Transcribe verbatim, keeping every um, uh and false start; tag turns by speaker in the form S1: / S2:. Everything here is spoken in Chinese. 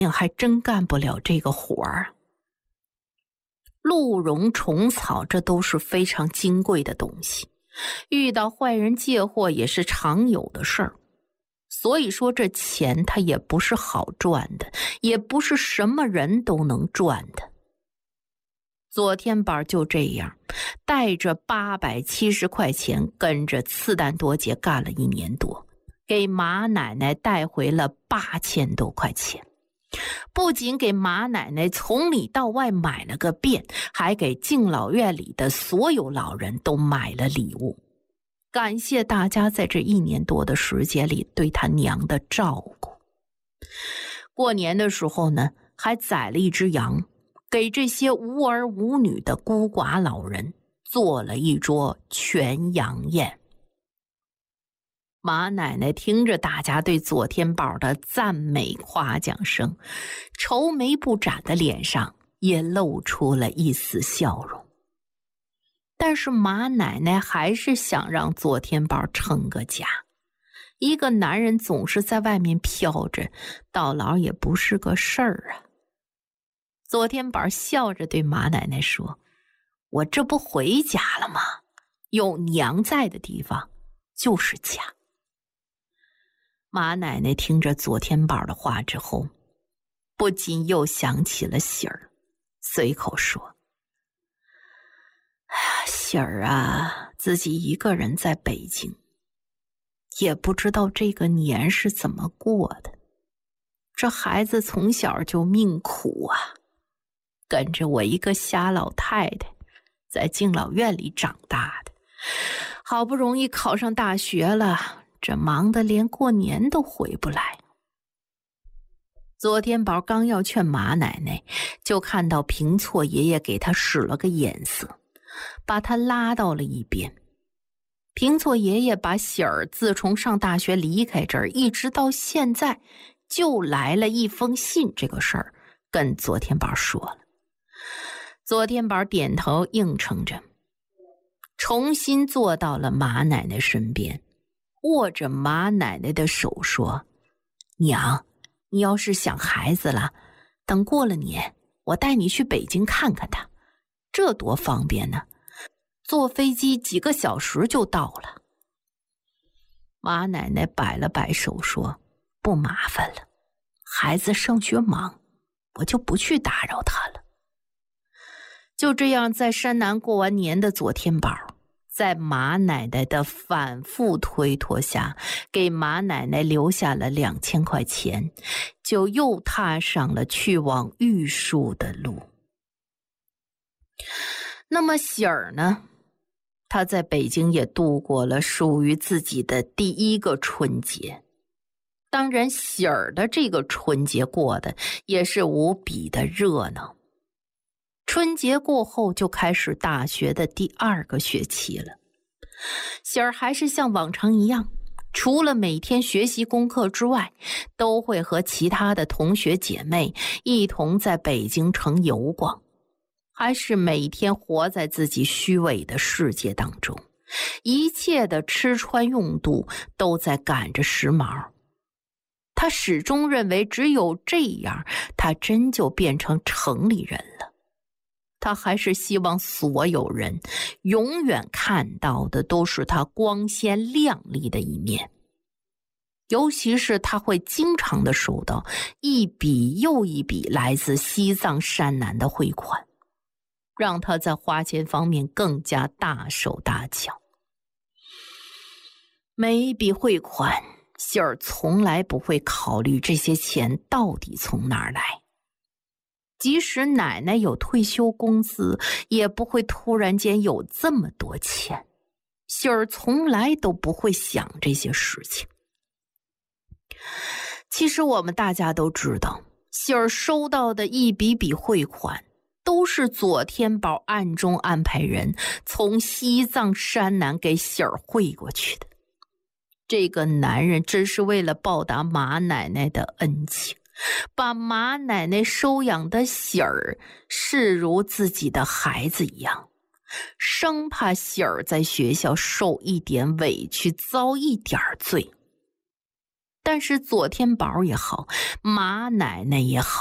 S1: 还真干不了这个活儿。鹿茸、虫草，这都是非常金贵的东西，遇到坏人借货也是常有的事儿。所以说这钱它也不是好赚的，也不是什么人都能赚的。左天宝就这样带着八百七十块钱跟着次旦多姐干了一年多，给马奶奶带回了八千多块钱。不仅给马奶奶从里到外买了个遍，还给敬老院里的所有老人都买了礼物，感谢大家在这一年多的时间里对他娘的照顾。过年的时候呢，还宰了一只羊，给这些无儿无女的孤寡老人做了一桌全羊宴。马奶奶听着大家对左天宝的赞美夸奖声，愁眉不展的脸上也露出了一丝笑容。但是马奶奶还是想让左天宝成个家，一个男人总是在外面飘着，到老也不是个事儿啊。左天宝笑着对马奶奶说：“我这不回家了吗？有娘在的地方就是家。”马奶奶听着左天宝的话之后，不禁又想起了喜儿，随口说：“哎呀，喜儿啊，自己一个人在北京，也不知道这个年是怎么过的。这孩子从小就命苦啊，跟着我一个瞎老太太，在敬老院里长大的，好不容易考上大学了。”这忙得连过年都回不来。左天宝刚要劝马奶奶，就看到平错爷爷给他使了个眼色，把他拉到了一边。平错爷爷把喜儿自从上大学离开这儿，一直到现在，就来了一封信，这个事儿跟左天宝说了。左天宝点头应承着，重新坐到了马奶奶身边，握着马奶奶的手说：“娘，你要是想孩子了，等过了年，我带你去北京看看他，这多方便呢，坐飞机几个小时就到了。”马奶奶摆了摆手说：“不麻烦了，孩子上学忙，我就不去打扰他了。”就这样，在山南过完年的左天宝，在马奶奶的反复推脱下，给马奶奶留下了两千块钱，就又踏上了去往玉树的路。那么喜儿呢？她在北京也度过了属于自己的第一个春节。当然，喜儿的这个春节过得也是无比的热闹。春节过后就开始大学的第二个学期了。喜儿还是像往常一样，除了每天学习功课之外，都会和其他的同学姐妹一同在北京城游逛，还是每天活在自己虚伪的世界当中，一切的吃穿用度都在赶着时髦。他始终认为只有这样，他真就变成城里人了。他还是希望所有人永远看到的都是他光鲜亮丽的一面，尤其是他会经常的收到一笔又一笔来自西藏山南的汇款，让他在花钱方面更加大手大脚。每一笔汇款，喜儿从来不会考虑这些钱到底从哪儿来。即使奶奶有退休工资，也不会突然间有这么多钱。喜儿从来都不会想这些事情。其实我们大家都知道，喜儿收到的一笔笔汇款，都是左天宝暗中安排人从西藏山南给喜儿汇过去的。这个男人真是为了报答马奶奶的恩情，把马奶奶收养的喜儿视如自己的孩子一样，生怕喜儿在学校受一点委屈，遭一点罪。 但是左天宝也好，马奶奶也好，